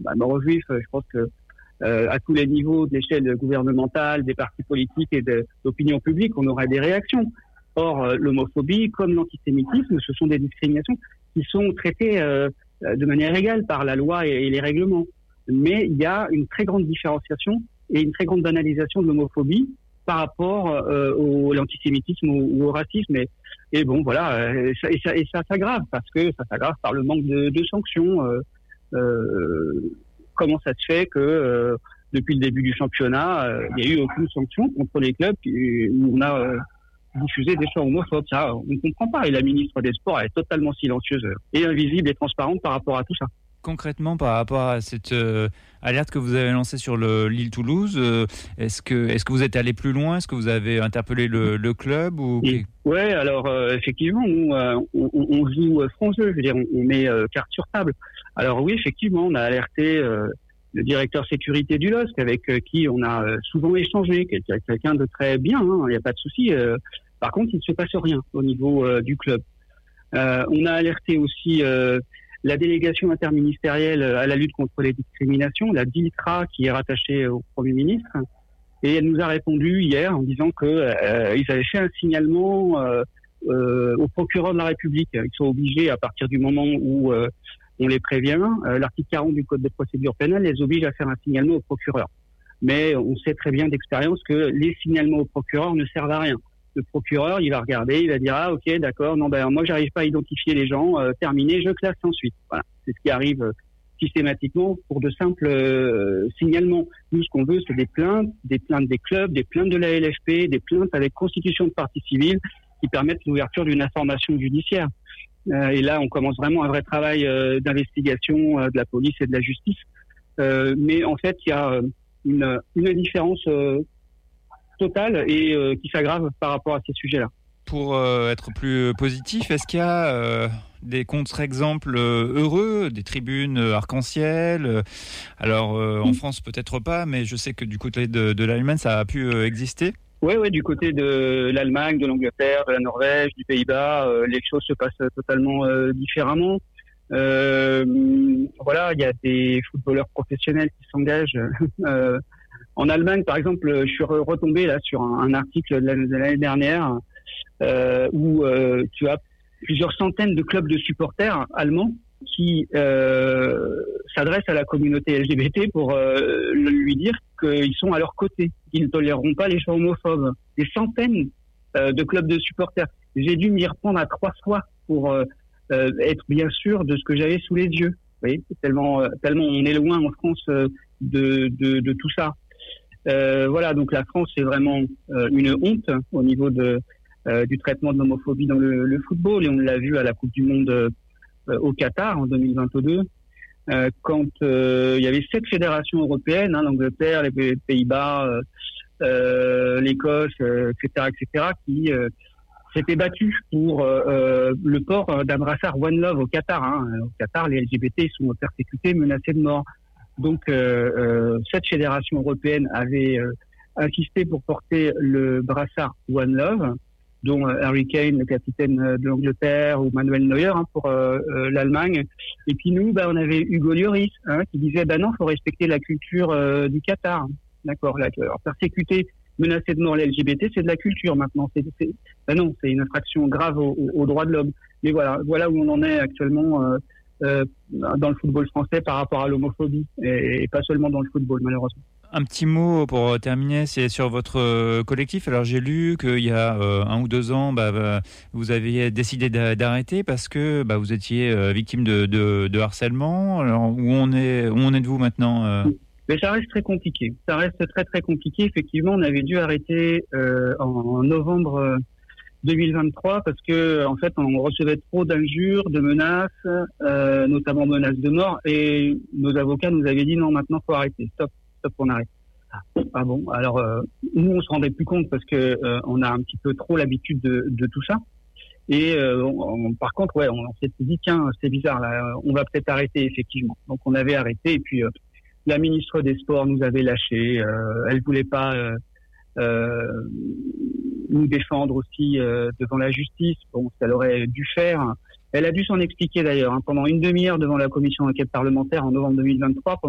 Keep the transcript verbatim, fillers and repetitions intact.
bah, mort aux juifs, je pense que euh, à tous les niveaux de l'échelle gouvernementale, des partis politiques et de l'opinion publique, on aurait des réactions. Or, euh, l'homophobie comme l'antisémitisme, ce sont des discriminations qui sont traitées euh, de manière égale par la loi et, et les règlements. Mais il y a une très grande différenciation et une très grande banalisation de l'homophobie par rapport euh, au l'antisémitisme ou, ou au racisme. Et, et bon, voilà, et ça, et ça, et ça s'aggrave parce que ça s'aggrave par le manque de, de sanctions. Euh, euh, comment ça se fait que euh, depuis le début du championnat, euh, il n'y a eu aucune sanction contre les clubs où on a euh, diffusé des chants homophobes? Ça, on ne comprend pas. Et la ministre des Sports, elle est totalement silencieuse et invisible et transparente par rapport à tout ça. Concrètement, par rapport à cette euh, alerte que vous avez lancée sur le Lille-Toulouse, euh, est-ce que est-ce que vous êtes allé plus loin? Est-ce que vous avez interpellé le, le club ou... Oui, alors euh, effectivement, nous, euh, on, on joue franc jeu. Je veux dire, on, on met euh, carte sur table. Alors oui, effectivement, on a alerté euh, le directeur sécurité du L O S C, avec euh, qui on a euh, souvent échangé, quelqu'un, quelqu'un de très bien, il hein, n'y a pas de souci. Euh, par contre, il ne se passe rien au niveau euh, du club. Euh, on a alerté aussi euh, la délégation interministérielle à la lutte contre les discriminations, la D I L C R A, qui est rattachée au Premier ministre, et elle nous a répondu hier en disant que euh, ils avaient fait un signalement euh, euh, au procureur de la République. Ils sont obligés, à partir du moment où euh, on les prévient, euh, l'article quarante du Code de procédure pénale les oblige à faire un signalement au procureur. Mais on sait très bien d'expérience que les signalements au procureur ne servent à rien. Le procureur, il va regarder, il va dire ah ok d'accord, non ben moi j'arrive pas à identifier les gens, euh, terminé, je classe ensuite. Voilà, c'est ce qui arrive euh, systématiquement pour de simples euh, signalements. Nous, ce qu'on veut, c'est des plaintes, des plaintes des clubs, des plaintes de la L F P, des plaintes avec constitution de partie civile qui permettent l'ouverture d'une information judiciaire. Euh, et là, on commence vraiment un vrai travail euh, d'investigation euh, de la police et de la justice. Euh, mais en fait, il y a une, une indifférence euh, totale et euh, qui s'aggrave par rapport à ces sujets-là. Pour euh, être plus positif, est-ce qu'il y a euh, des contre-exemples euh, heureux, des tribunes euh, arc-en-ciel euh, Alors, euh, en France, peut-être pas, mais je sais que du côté de, de l'Allemagne, ça a pu euh, exister. Oui, oui, du côté de l'Allemagne, de l'Angleterre, de la Norvège, du Pays-Bas, euh, les choses se passent totalement euh, différemment. Euh, voilà, il y a des footballeurs professionnels qui s'engagent. Euh, en Allemagne, par exemple, je suis retombé là sur un, un article de l'année, de l'année dernière euh, où euh, tu as plusieurs centaines de clubs de supporters allemands qui euh, s'adressent à la communauté L G B T pour euh, lui dire qu'ils sont à leur côté, qu'ils ne toléreront pas les chants homophobes. Des centaines euh, de clubs de supporters. J'ai dû m'y reprendre à trois fois pour euh, euh, être bien sûr de ce que j'avais sous les yeux. Vous voyez, tellement, euh, tellement on est loin en France euh, de, de, de tout ça. Euh, voilà, donc la France, c'est vraiment euh, une honte au niveau de, euh, du traitement de l'homophobie dans le, le football. Et on l'a vu à la Coupe du Monde euh, au Qatar en deux mille vingt-deux. Euh, quand euh, il y avait sept fédérations européennes, hein, l'Angleterre, les Pays-Bas, euh, euh, l'Écosse, euh, et cetera, et cetera, qui euh, s'étaient battus pour euh, le port d'un brassard One Love au Qatar. Hein. Au Qatar, les L G B T sont persécutés, menacés de mort. Donc, euh, euh, cette fédération européenne avait euh, insisté pour porter le brassard One Love, dont euh, Harry Kane, le capitaine de l'Angleterre, ou Manuel Neuer hein, pour euh, euh, l'Allemagne. Et puis nous, bah, on avait Hugo Lloris hein, qui disait bah non, faut respecter la culture euh, du Qatar. D'accord. Là, alors, persécuter, menacer de mort les L G B T, c'est de la culture maintenant. C'est, c'est, bah non, c'est une infraction grave aux, aux droits de l'homme. Mais voilà, voilà où on en est actuellement. Euh, Euh, dans le football français par rapport à l'homophobie et, et pas seulement dans le football malheureusement. Un petit mot pour terminer, c'est sur votre collectif. Alors j'ai lu qu'il y a euh, un ou deux ans, bah, bah, vous aviez décidé d'arrêter parce que bah, vous étiez euh, victime de, de, de harcèlement. Alors, où on est, où en êtes-vous maintenant euh... Mais ça reste très compliqué. Ça reste très très compliqué. Effectivement, on avait dû arrêter euh, en, en novembre deux mille vingt-trois parce que en fait on recevait trop d'injures, de menaces, euh, notamment menaces de mort, et nos avocats nous avaient dit non, maintenant faut arrêter, stop, stop, on arrête. Ah bon, alors euh, nous on se rendait plus compte parce que euh, on a un petit peu trop l'habitude de, de tout ça, et euh, on, par contre ouais, on, on s'est dit tiens c'est bizarre là, on va peut-être arrêter effectivement. Donc on avait arrêté et puis euh, la ministre des Sports nous avait lâchés, euh, elle voulait pas euh, euh, nous défendre aussi euh, devant la justice. Bon, ça l'aurait dû faire. Elle a dû s'en expliquer d'ailleurs hein, pendant une demi-heure devant la commission d'enquête parlementaire en novembre deux mille vingt-trois.